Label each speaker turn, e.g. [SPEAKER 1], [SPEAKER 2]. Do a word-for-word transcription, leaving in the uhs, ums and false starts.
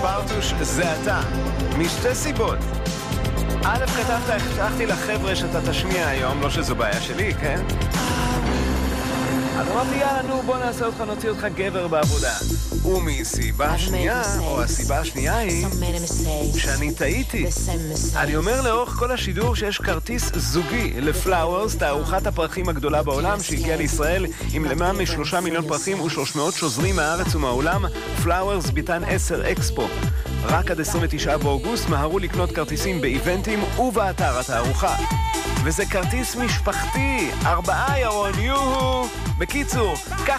[SPEAKER 1] פרטוש זה אתה, משתי סיבות. א', כתבת, הבטחתי לחבר'ה שאתה תשמיע היום, לא שזו בעיה שלי, כן? אז אמרתי, יאללה, נו, בוא נעשה אותך, נוציא אותך גבר בעבודה. ומסיבה שנייה, או הסיבה השנייה היא שאני טעיתי. אני אומר לאורך כל השידור שיש כרטיס זוגי לפלאוורס, תערוכת הפרחים הגדולה בעולם שהגיעה לישראל עם למעלה משלושה מיליון פרחים ושלוש מאות שוזרים מהארץ ומהעולם. פלאוורס ביתן עשר אקספו. רק עד עשרים ותשעה באוגוסט מהרו לקנות כרטיסים באיבנטים ובאתר התערוכה. וזה כרטיס משפחתי, ארבעה ירון, יוהו. בקיצור, קח